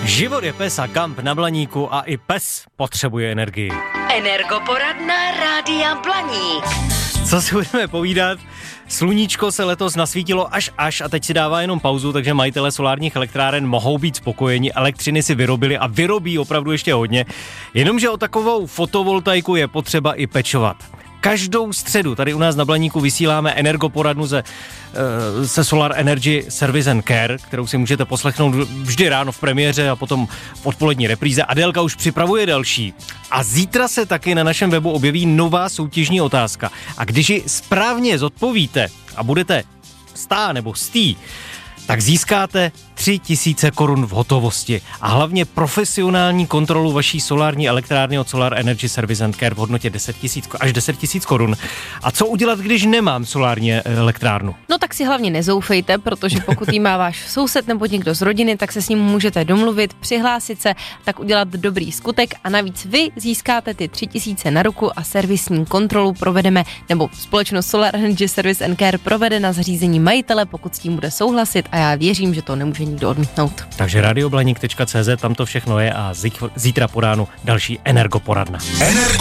Život je pes a kamp na Blaníku a i pes potřebuje energii. Energoporadna Rádia Blaník. Co si budeme povídat? Sluníčko se letos nasvítilo až a teď si dává jenom pauzu, takže majitele solárních elektráren mohou být spokojeni. Elektřiny si vyrobili a vyrobí opravdu ještě hodně. Jenomže o takovou fotovoltaiku je potřeba i pečovat. Každou středu tady u nás na Blaníku vysíláme energoporadnu se Solar Energy Service and Care, kterou si můžete poslechnout vždy ráno v premiéře a potom v odpolední repríze. Adélka už připravuje další. A zítra se taky na našem webu objeví nová soutěžní otázka. A když ji správně zodpovíte a budete stá nebo stý, tak získáte 3000 korun v hotovosti a hlavně profesionální kontrolu vaší solární elektrárny od Solar Energy Service and Care v hodnotě 10 000 korun. A co udělat, když nemám solární elektrárnu? No tak si hlavně nezoufejte, protože pokud jí má váš soused nebo někdo z rodiny, tak se s ním můžete domluvit, přihlásit se, tak udělat dobrý skutek a navíc vy získáte ty 3000 na ruku a servisní kontrolu provedeme, nebo společnost Solar Energy Service and Care provede na zařízení majitele, pokud s tím bude souhlasit a já věřím, že to nemůže nikdo odmítnout. Takže radioblaník.cz, tam to všechno je a zítra po ránu další energoporadna.